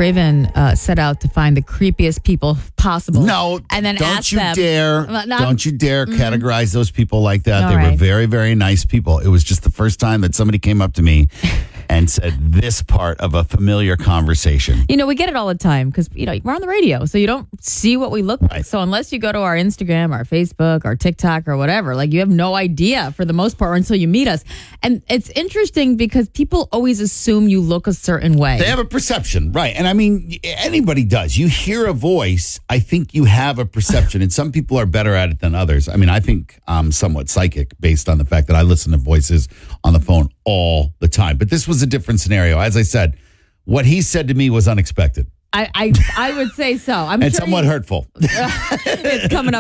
Raven set out to find the creepiest people possible. No, and then don't ask you them. dare! Don't you dare categorize those people like that. All They were right. very, very nice people. It was just the first time that somebody came up to me and said this part of a familiar conversation. You know, we get it all the time because, we're on the radio, so you don't see what we look like. Right. So unless you go to our Instagram, our Facebook, our TikTok or whatever, you have no idea for the most part until you meet us. And it's interesting because people always assume you look a certain way. They have a perception, right? And I mean, anybody does. You hear a voice, I think you have a perception, and some people are better at it than others. I mean, I think I'm somewhat psychic based on the fact that I listen to voices on the phone all the time. But this was a different scenario. As I said, what he said to me was unexpected I would say so. I'm and sure somewhat hurtful. it's coming up